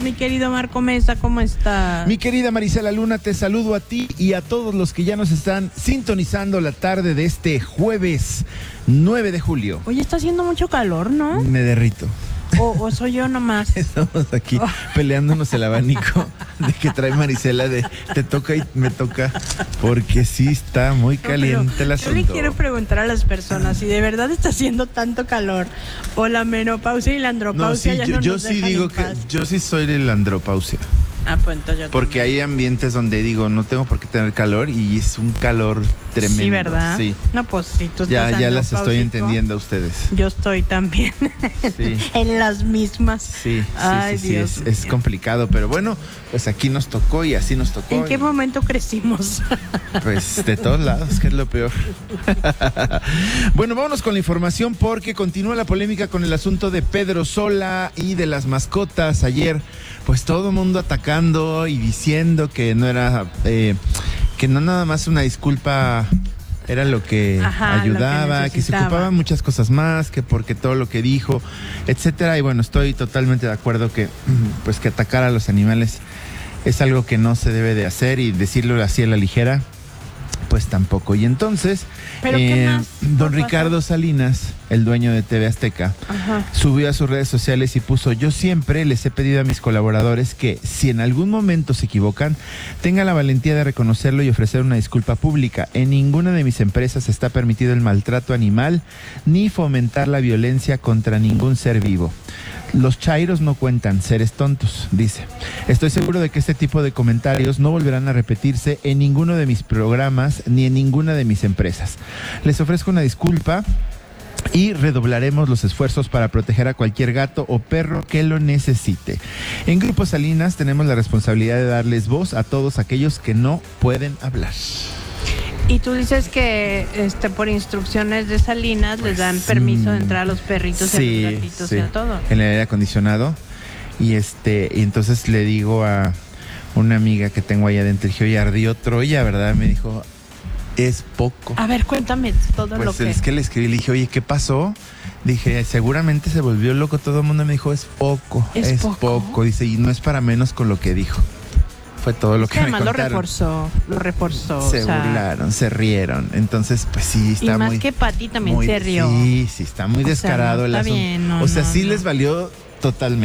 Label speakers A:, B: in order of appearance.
A: Mi querido Marco Mesa, ¿cómo estás?
B: Mi querida Marisela Luna, te saludo a ti y a todos los que ya nos están sintonizando la tarde de este jueves 9 de julio.
A: Oye, está haciendo mucho calor, ¿no?
B: Me derrito.
A: ¿O soy yo nomás?
B: Estamos aquí peleándonos el abanico de que trae Marisela de te toca y me toca, porque sí está muy caliente el asunto.
A: Yo le quiero preguntar a las personas si de verdad está haciendo tanto calor o la menopausia y la andropausia ya no
B: yo
A: nos
B: sí
A: dejan
B: digo
A: en
B: que
A: paz.
B: yo sí soy de la andropausia.
A: Ah, pues entonces yo
B: Porque
A: también.
B: hay ambientes donde digo, no tengo por qué tener calor y es un calor tremendo.
A: Sí, ¿verdad?
B: Sí.
A: No, pues si tú estás
B: Ya las estoy
A: andropáusico,
B: entendiendo a ustedes.
A: Yo estoy también
B: Sí.
A: en las mismas.
B: Sí,
A: Ay,
B: sí,
A: Dios
B: es
A: mío.
B: complicado, pero bueno, pues aquí nos tocó y así nos tocó.
A: ¿En qué momento crecimos?
B: Pues de todos lados, que es lo peor. Bueno, vámonos con la información porque continúa la polémica con el asunto de Pedro Sola y de las mascotas. Ayer, pues todo el mundo atacando y diciendo que no era, que no nada más una disculpa era lo que ayudaba,
A: lo que
B: que se
A: necesitaba.
B: ocupaban muchas cosas más, que porque todo lo que dijo, etcétera. Y bueno, estoy totalmente de acuerdo que pues que atacar a los animales es algo que no se debe de hacer y decirlo así a la ligera, pues tampoco. Y entonces,
A: ¿Pero qué más?
B: don
A: ¿Qué
B: Ricardo
A: pasó?
B: Salinas, el dueño de TV Azteca,
A: Ajá.
B: subió a sus redes sociales y puso: yo siempre les he pedido a mis colaboradores que, si en algún momento se equivocan, tengan la valentía de reconocerlo y ofrecer una disculpa pública. En ninguna de mis empresas está permitido el maltrato animal ni fomentar la violencia contra ningún ser vivo. Los chairos no cuentan, seres tontos, dice. Estoy seguro de que este tipo de comentarios no volverán a repetirse en ninguno de mis programas ni en ninguna de mis empresas. Les ofrezco una disculpa y redoblaremos los esfuerzos para proteger a cualquier gato o perro que lo necesite. En Grupo Salinas tenemos la responsabilidad de darles voz a todos aquellos que no pueden hablar.
A: Y tú dices que por instrucciones de Salinas les dan permiso de entrar a los perritos y a los gatitos y a todo.
B: En el aire acondicionado. Y y entonces le digo a una amiga que tengo allá adentro, dije: oye, ardió Troya, ¿verdad? Me dijo: es poco.
A: A ver, cuéntame todo lo
B: Pues
A: que...
B: es que le escribí, le dije: oye, ¿qué pasó? Dije: seguramente se volvió loco todo el mundo. Me dijo: es poco,
A: ¿Es poco?
B: Dice, y no es para menos con lo que dijo. Fue todo lo que me
A: además
B: contaron.
A: lo reforzó.
B: Se burlaron, se rieron. Entonces, pues sí, está
A: y más
B: muy...
A: que Pati también
B: muy,
A: se rió.
B: Sí, está muy
A: O sea,
B: descarado
A: no
B: el
A: está
B: asunto.
A: bien, no,
B: o sea,
A: no,
B: sí
A: no.
B: les valió totalmente.